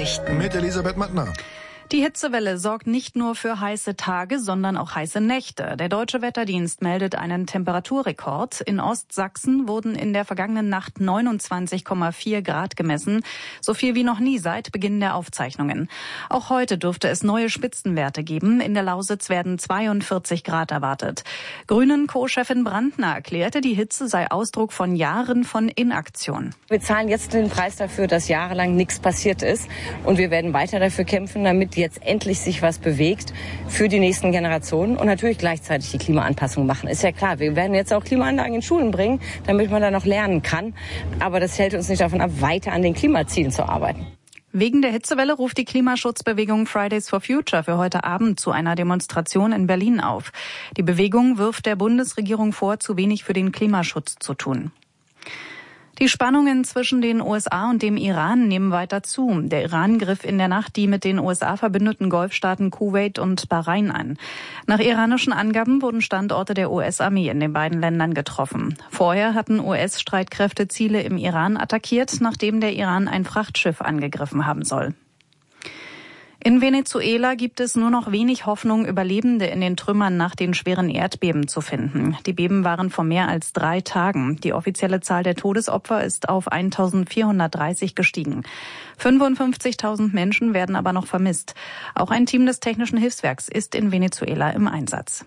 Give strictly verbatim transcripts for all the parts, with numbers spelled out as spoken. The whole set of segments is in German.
Nachrichten mit Elisabeth Mattner. Die Hitzewelle sorgt nicht nur für heiße Tage, sondern auch heiße Nächte. Der Deutsche Wetterdienst meldet einen Temperaturrekord. In Ostsachsen wurden in der vergangenen Nacht neunundzwanzig Komma vier Grad gemessen. So viel wie noch nie seit Beginn der Aufzeichnungen. Auch heute dürfte es neue Spitzenwerte geben. In der Lausitz werden zweiundvierzig Grad erwartet. Grünen-Co-Chefin Brandner erklärte, die Hitze sei Ausdruck von Jahren von Inaktion. Wir zahlen jetzt den Preis dafür, dass jahrelang nichts passiert ist. Und wir werden weiter dafür kämpfen, damit jetzt endlich sich was bewegt für die nächsten Generationen und natürlich gleichzeitig die Klimaanpassung machen. Ist ja klar, wir werden jetzt auch Klimaanlagen in Schulen bringen, damit man da noch lernen kann. Aber das hält uns nicht davon ab, weiter an den Klimazielen zu arbeiten. Wegen der Hitzewelle ruft die Klimaschutzbewegung Fridays for Future für heute Abend zu einer Demonstration in Berlin auf. Die Bewegung wirft der Bundesregierung vor, zu wenig für den Klimaschutz zu tun. Die Spannungen zwischen den U S A und dem Iran nehmen weiter zu. Der Iran griff in der Nacht die mit den U S A verbündeten Golfstaaten Kuwait und Bahrain an. Nach iranischen Angaben wurden Standorte der U S-Armee in den beiden Ländern getroffen. Vorher hatten U S-Streitkräfte Ziele im Iran attackiert, nachdem der Iran ein Frachtschiff angegriffen haben soll. In Venezuela gibt es nur noch wenig Hoffnung, Überlebende in den Trümmern nach den schweren Erdbeben zu finden. Die Beben waren vor mehr als drei Tagen. Die offizielle Zahl der Todesopfer ist auf eintausendvierhundertdreißig gestiegen. fünfundfünfzigtausend Menschen werden aber noch vermisst. Auch ein Team des Technischen Hilfswerks ist in Venezuela im Einsatz.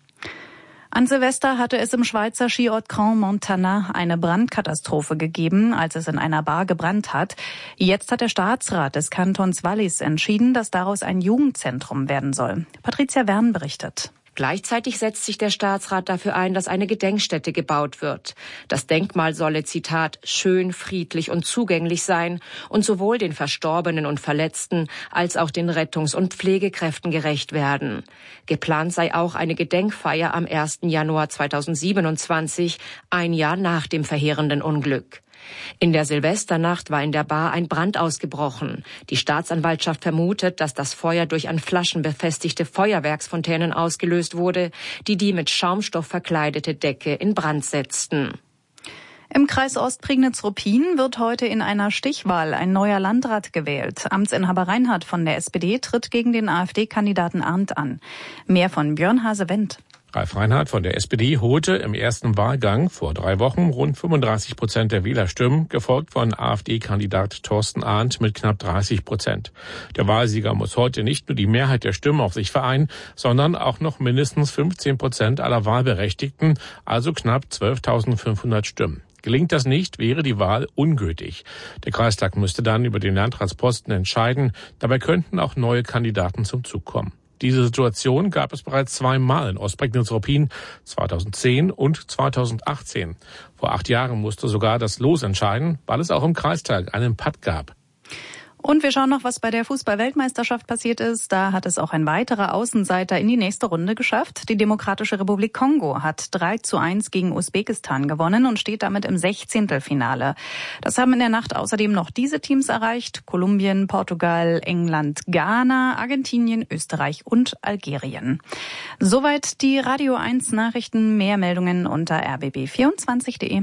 An Silvester hatte es im Schweizer Skiort Grand Montana eine Brandkatastrophe gegeben, als es in einer Bar gebrannt hat. Jetzt hat der Staatsrat des Kantons Wallis entschieden, dass daraus ein Jugendzentrum werden soll. Patricia Wern berichtet. Gleichzeitig setzt sich der Staatsrat dafür ein, dass eine Gedenkstätte gebaut wird. Das Denkmal solle, Zitat, schön, friedlich und zugänglich sein und sowohl den Verstorbenen und Verletzten als auch den Rettungs- und Pflegekräften gerecht werden. Geplant sei auch eine Gedenkfeier am ersten Januar zweitausendsiebenundzwanzig, ein Jahr nach dem verheerenden Unglück. In der Silvesternacht war in der Bar ein Brand ausgebrochen. Die Staatsanwaltschaft vermutet, dass das Feuer durch an Flaschen befestigte Feuerwerksfontänen ausgelöst wurde, die die mit Schaumstoff verkleidete Decke in Brand setzten. Im Kreis Ostprignitz-Ruppin wird heute in einer Stichwahl ein neuer Landrat gewählt. Amtsinhaber Reinhardt von der S P D tritt gegen den AfD-Kandidaten Arndt an. Mehr von Björn Hase-Wendt. Ralf Reinhardt von der S P D holte im ersten Wahlgang vor drei Wochen rund fünfunddreißig Prozent der Wählerstimmen, gefolgt von AfD-Kandidat Thorsten Arndt mit knapp dreißig Prozent. Der Wahlsieger muss heute nicht nur die Mehrheit der Stimmen auf sich vereinen, sondern auch noch mindestens fünfzehn Prozent aller Wahlberechtigten, also knapp zwölftausendfünfhundert Stimmen. Gelingt das nicht, wäre die Wahl ungültig. Der Kreistag müsste dann über den Landratsposten entscheiden. Dabei könnten auch neue Kandidaten zum Zug kommen. Diese Situation gab es bereits zweimal in Ostprignitz-Ruppin, zweitausendzehn und zweitausendachtzehn. Vor acht Jahren musste sogar das Los entscheiden, weil es auch im Kreistag einen Patt gab. Und wir schauen noch, was bei der Fußball-Weltmeisterschaft passiert ist. Da hat es auch ein weiterer Außenseiter in die nächste Runde geschafft. Die Demokratische Republik Kongo hat drei zu eins gegen Usbekistan gewonnen und steht damit im Sechzehntelfinale. Das haben in der Nacht außerdem noch diese Teams erreicht: Kolumbien, Portugal, England, Ghana, Argentinien, Österreich und Algerien. Soweit die Radio eins Nachrichten. Mehr Meldungen unter r b b vierundzwanzig punkt d e.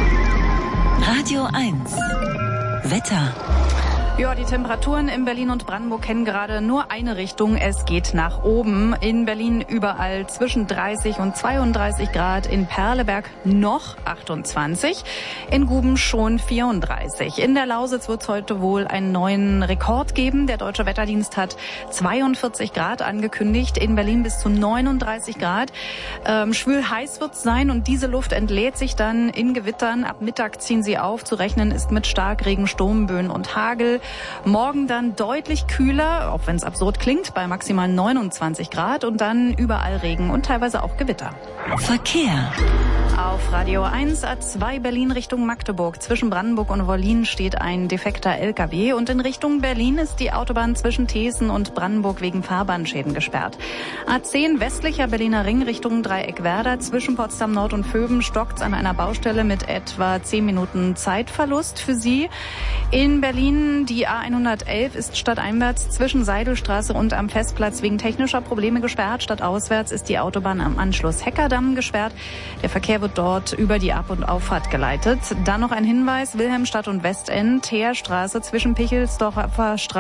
Radio eins Wetter. Ja, die Temperaturen in Berlin und Brandenburg kennen gerade nur eine Richtung. Es geht nach oben. In Berlin überall zwischen dreißig und zweiunddreißig Grad. In Perleberg noch achtundzwanzig. In Guben schon vierunddreißig. In der Lausitz wird es heute wohl einen neuen Rekord geben. Der Deutsche Wetterdienst hat zweiundvierzig Grad angekündigt. In Berlin bis zu neununddreißig Grad. Ähm, schwül heiß wird es sein und diese Luft entlädt sich dann in Gewittern. Ab Mittag ziehen sie auf. Zu rechnen ist mit Starkregen, Sturmböen und Hagel. Morgen dann deutlich kühler, auch wenn es absurd klingt, bei maximal neunundzwanzig Grad und dann überall Regen und teilweise auch Gewitter. Verkehr. Auf Radio eins A zwei Berlin Richtung Magdeburg. Zwischen Brandenburg und Wollin steht ein defekter L K W und in Richtung Berlin ist die Autobahn zwischen Thesen und Brandenburg wegen Fahrbahnschäden gesperrt. A zehn westlicher Berliner Ring Richtung Dreieckwerder. Zwischen Potsdam Nord und Vöben stockt's an einer Baustelle mit etwa zehn Minuten Zeitverlust für Sie. In Berlin die A hundertelf ist stadteinwärts zwischen Seidelstraße und am Festplatz wegen technischer Probleme gesperrt. Stadtauswärts ist die Autobahn am Anschluss Heckerdamm gesperrt. Der Verkehr wird dort über die Ab- und Auffahrt geleitet. Dann noch ein Hinweis: Wilhelmstadt und Westend, Teerstraße zwischen Pichelsdorfer Straße